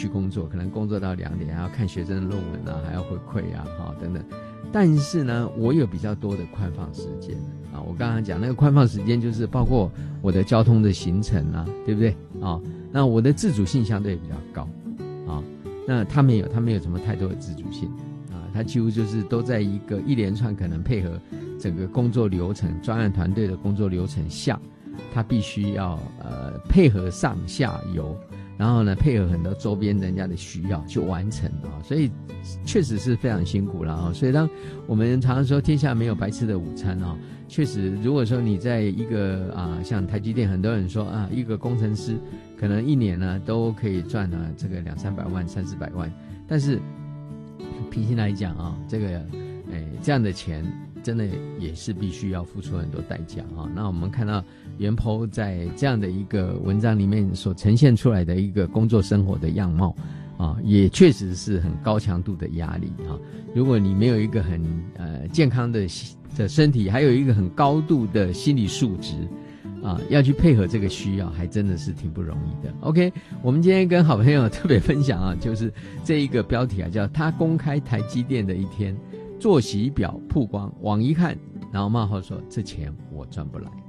续工作，可能工作到2点，还要看学生的论文啊，还要回馈啊，等等。但是呢，我有比较多的宽放时间啊。我刚刚讲那个宽放时间，就是包括我的交通的行程啊，对不对啊？那我的自主性相对比较高啊。那他没有什么太多的自主性啊，他几乎就是都在一连串可能配合整个工作流程、专案团队的工作流程下，他必须要配合上下游。然后呢，配合很多周边人家的需要去完成啊，所以确实是非常辛苦了啊。所以当我们常常说天下没有白吃的午餐啊，确实，如果说你在一个像台积电，很多人说一个工程师可能一年呢都可以赚这个200-300万、300-400万，但是平心来讲啊，这样的钱真的也是必须要付出很多代价啊。那我们看到元Po在这样的一个文章里面所呈现出来的一个工作生活的样貌啊，也确实是很高强度的压力啊。如果你没有一个很健康的身体，还有一个很高度的心理素质啊，要去配合这个需要，还真的是挺不容易的。OK， 我们今天跟好朋友特别分享啊，就是这一个标题叫他公开台积电的一天，作息表曝光，往一看，然后冒号说这钱我赚不来。